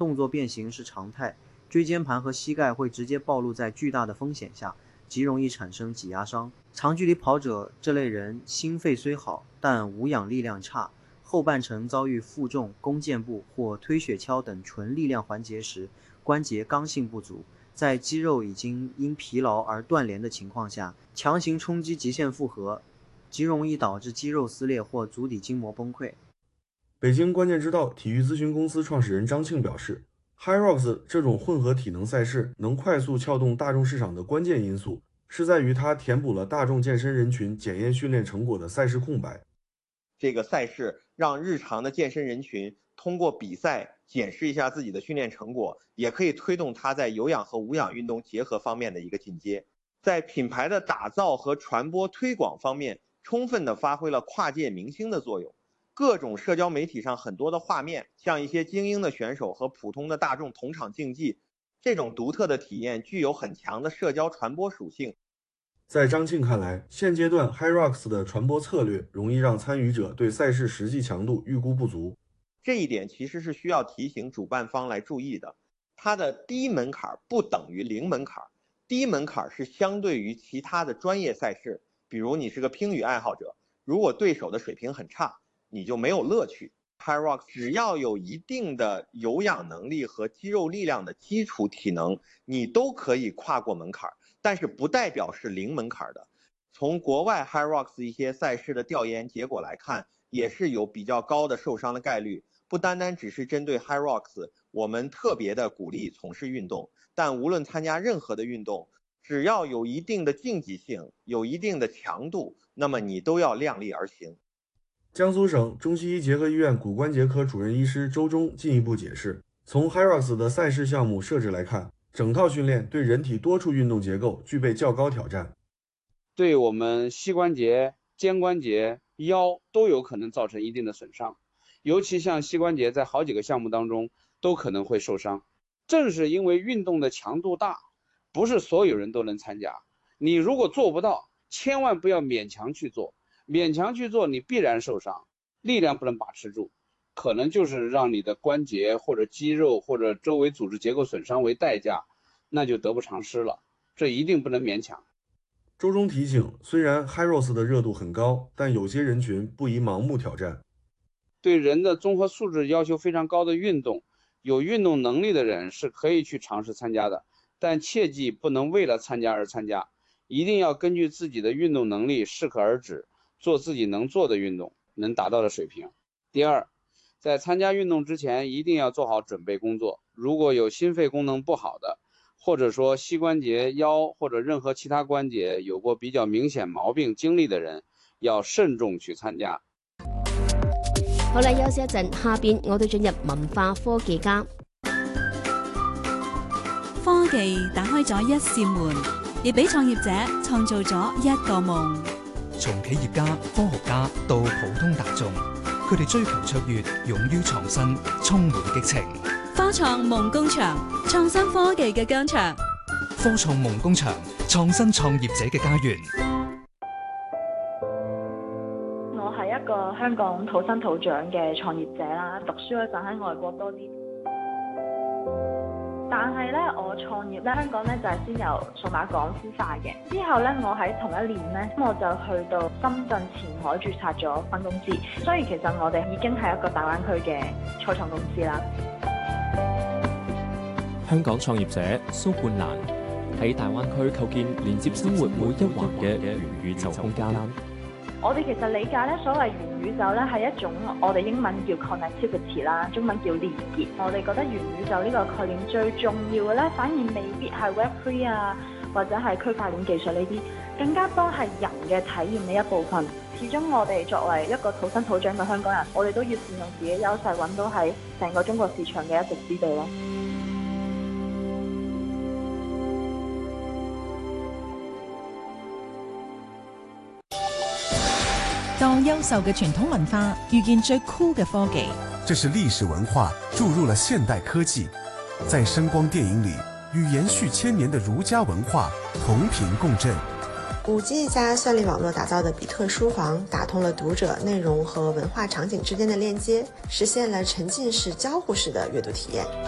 动作变形是常态，椎间盘和膝盖会直接暴露在巨大的风险下，极容易产生挤压伤。长距离跑者这类人心肺虽好，但无氧力量差，后半程遭遇负重、弓箭步或推雪橇等纯力量环节时，关节刚性不足，在肌肉已经因疲劳而断连的情况下，强行冲击极限负荷，极容易导致肌肉撕裂或足底筋膜崩溃。 北京关键之道体育咨询公司创始人张庆表示，HYROX 这种混合体能赛事能快速撬动大众市场的关键因素，是在于它填补了大众健身人群检验训练成果的赛事空白。 这个赛事让日常的健身人群通过比赛检视一下自己的训练成果，也可以推动他在有氧和无氧运动结合方面的一个进阶。在品牌的打造和传播推广方面，充分的发挥了跨界明星的作用。各种社交媒体上很多的画面，像一些精英的选手和普通的大众同场竞技，这种独特的体验具有很强的社交传播属性。 在张庆看来，现阶段 HYROX 的传播策略容易让参与者对赛事实际强度预估不足。 这一点其实是需要提醒主办方来注意的。它的低门槛不等于零门槛，低门槛是相对于其他的专业赛事，比如你是个乒羽爱好者，如果对手的水平很差，你就没有乐趣。HYROX 只要有一定的有氧能力和肌肉力量的基础体能，你都可以跨过门槛，但是不代表是零门槛的。从国外 HYROX 一些赛事的调研结果来看，也是有比较高的受伤的概率。不单单只是针对 HYROX， 我们特别的鼓励从事运动，但无论参加任何的运动，只要有一定的竞技性，有一定的强度，那么你都要量力而行。 江苏省中西医结合医院骨关节科主任医师周忠进一步解释，从 HYROX 的赛事项目设置来看，整套训练对人体多处运动结构具备较高挑战， 对我们膝关节、肩关节、腰都有可能造成一定的损伤，尤其像膝关节在好几个项目当中都可能会受伤。正是因为运动的强度大，不是所有人都能参加，你如果做不到，千万不要勉强去做，勉强去做你必然受伤，力量不能把持住，可能就是让你的关节或者肌肉或者周围组织结构损伤为代价，那就得不偿失了，这一定不能勉强。 周忠提醒，虽然 HYROX 的热度很高，但有些人群不宜盲目挑战。 对人的综合素质要求非常高的运动，有运动能力的人是可以去尝试参加的，但切记不能为了参加而参加，一定要根据自己的运动能力适可而止，做自己能做的运动，能达到的水平。第二，在参加运动之前一定要做好准备工作，如果有心肺功能不好的，或者说膝关节、腰或者任何其他关节有过比较明显毛病经历的人，要慎重去参加。 好啦，休息一陣，下邊我哋進入文化科技家。 科技打開咗一扇門，亦俾創業者創造咗一個夢。 從企業家、科學家到普通大眾，佢哋追求卓越，勇於創新，充滿激情。 科創夢工場，創新科技嘅疆場。 科創夢工場，創新創業者嘅家園。 我係一個香港土生土長嘅創業者啦，讀書嗰陣喺外國多啲。但係咧，我創業咧，香港咧就係先由數碼港孵化嘅。之後咧，我喺同一年咧，我就去到深圳前海註冊咗分公司。所以其實我哋已經係一個大灣區嘅初創公司啦。 香港創業者蘇冠蘭喺大灣區構建連接生活每一環嘅元宇宙空間。 我哋其實理解咧，所謂元宇宙咧係一種我哋英文叫 connectivity 啦，中文叫連結。我哋覺得元宇宙呢個概念最重要嘅咧，反而未必係 Web3 啊，或者係區塊鏈技術呢啲，更加多係人嘅體驗呢一部分。始終我哋作為一個土生土長嘅香港人，我哋都要善用自己優勢，揾到喺成個中國市場嘅一席之地咯。 當優秀嘅傳統文化遇見最酷嘅科技， 這是歷史文化注入了現代科技，在聲光電影裏與延續千年的儒家文化同頻共振。 5G 加算力網絡打造的比特書房，打通了讀者內容和文化場景之間的鏈接，實現了沉浸式交互式的閱讀體驗。